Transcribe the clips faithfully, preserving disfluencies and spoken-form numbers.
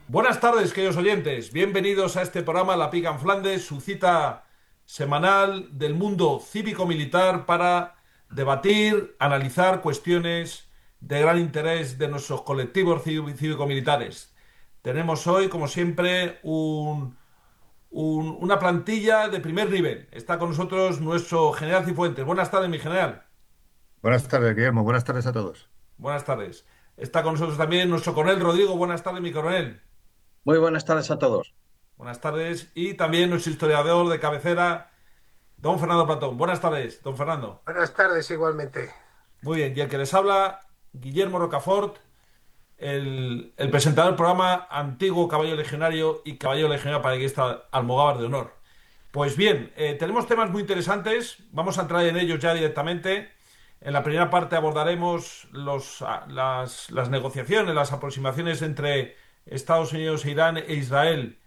Buenas tardes, queridos oyentes. Bienvenidos a este programa La Pica en Flandes, su cita semanal del mundo cívico-militar para debatir, analizar cuestiones de gran interés de nuestros colectivos cívico- cívico-militares. Tenemos hoy, como siempre, un- un- una plantilla de primer nivel. Está con nosotros nuestro general Cifuentes. Buenas tardes, mi general. Buenas tardes, Guillermo. Buenas tardes a todos. Buenas tardes. Está con nosotros también nuestro coronel Rodrigo. Buenas tardes, mi coronel. Muy buenas tardes a todos. Buenas tardes. Y también nuestro historiador de cabecera, don Fernando Platón. Buenas tardes, don Fernando. Buenas tardes igualmente. Muy bien, y el que les habla, Guillermo Rocafort, el, el presentador del programa, antiguo caballero legionario y caballero legionario paracaidista Almogávar de Honor. Pues bien, eh, tenemos temas muy interesantes, vamos a entrar en ellos ya directamente. En la primera parte abordaremos los, a- las, las negociaciones, las aproximaciones entre Estados Unidos e Irán e Israel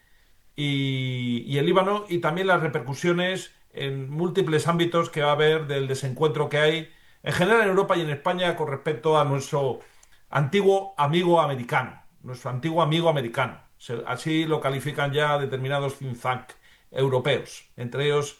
y, y el Líbano, y también las repercusiones en múltiples ámbitos que va a haber del desencuentro que hay en general en Europa y en España con respecto a nuestro antiguo amigo americano, nuestro antiguo amigo americano. Se- así lo califican ya determinados think tank europeos, entre ellos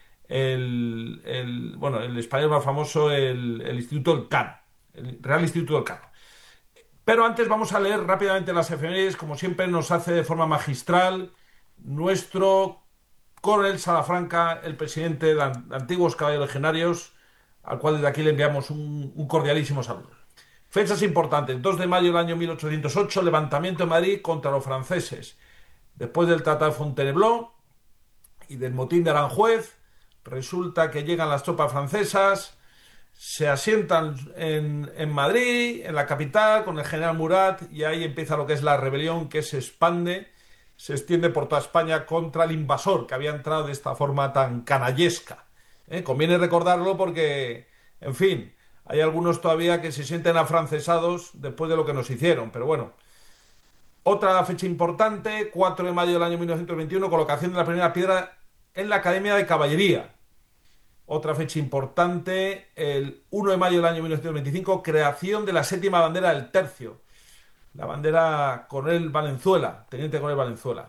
el, el, bueno, el español más famoso, el, el Instituto Elcano, el Real Instituto Elcano. Pero antes vamos a leer rápidamente las efemérides, como siempre nos hace de forma magistral nuestro coronel Salafranca, el presidente de An- Antiguos Caballeros Legionarios, al cual desde aquí le enviamos un, un cordialísimo saludo. Fechas importantes. dos de mayo del año mil ochocientos ocho, levantamiento en Madrid contra los franceses. Después del Tratado de Fontainebleau y del motín de Aranjuez, resulta que llegan las tropas francesas, se asientan en, en Madrid, en la capital, con el general Murat, y ahí empieza lo que es la rebelión que se expande, se extiende por toda España contra el invasor que había entrado de esta forma tan canallesca. ¿Eh? Conviene recordarlo porque, en fin, hay algunos todavía que se sienten afrancesados después de lo que nos hicieron, pero bueno. Otra fecha importante, cuatro de mayo del año mil novecientos veintiuno, colocación de la primera piedra en la Academia de Caballería. Otra fecha importante, el uno de mayo del año mil novecientos veinticinco, creación de la séptima bandera del tercio. La bandera Coronel Valenzuela, Teniente Coronel Valenzuela.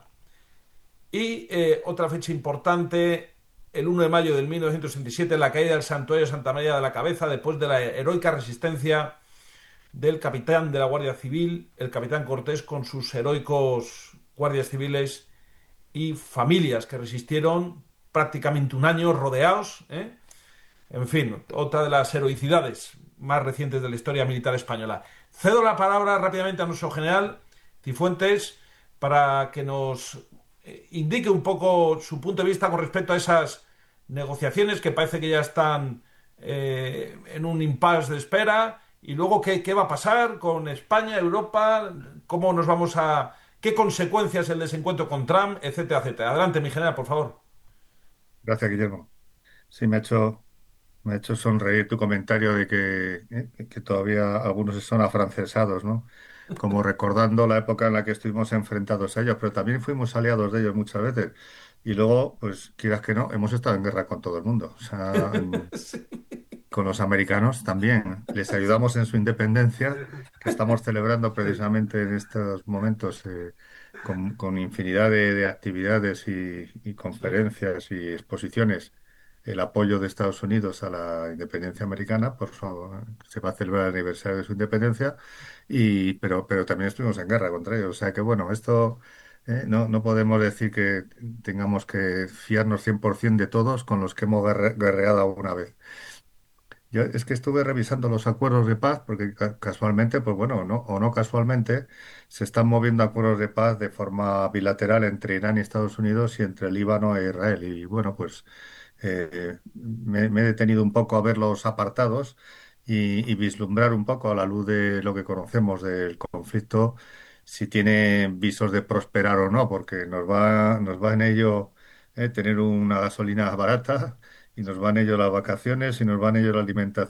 Y eh, otra fecha importante, el uno de mayo del mil novecientos sesenta y siete, la caída del Santuario de Santa María de la Cabeza después de la heroica resistencia del capitán de la Guardia Civil, el capitán Cortés, con sus heroicos guardias civiles y familias que resistieron prácticamente un año rodeados, ¿eh? En fin, otra de las heroicidades más recientes de la historia militar española. Cedo la palabra rápidamente a nuestro general Cifuentes para que nos eh, indique un poco su punto de vista con respecto a esas negociaciones que parece que ya están eh, en un impasse de espera, y luego qué, qué va a pasar con España, Europa, cómo nos vamos a... qué consecuencias el desencuentro con Trump, etcétera, etcétera. Adelante, mi general, por favor. Gracias, Guillermo. Sí, me ha hecho, me ha hecho sonreír tu comentario de que, eh, que todavía algunos son afrancesados, ¿no? Como recordando la época en la que estuvimos enfrentados a ellos, pero también fuimos aliados de ellos muchas veces. Y luego, pues, quieras que no, hemos estado en guerra con todo el mundo. O sea, en- con los americanos también. Les ayudamos en su independencia, que estamos celebrando precisamente en estos momentos, eh, con, con infinidad de, de actividades y, y conferencias y exposiciones, el apoyo de Estados Unidos a la independencia americana. Por su, se va a celebrar el aniversario de su independencia, y, pero, pero también estuvimos en guerra contra ellos. O sea que, bueno, esto... eh, no, no podemos decir que tengamos que fiarnos cien por ciento de todos con los que hemos guerre- guerreado alguna vez. Yo es que estuve revisando los acuerdos de paz porque ca- casualmente, pues bueno, no, o no casualmente, se están moviendo acuerdos de paz de forma bilateral entre Irán y Estados Unidos y entre Líbano e Israel. Y bueno, pues eh, me, me he detenido un poco a ver los apartados y, y vislumbrar un poco a la luz de lo que conocemos del conflicto, si tiene visos de prosperar o no, porque nos va, nos va en ello eh, tener una gasolina barata, y nos van ellos las vacaciones, y nos van ellos la alimentación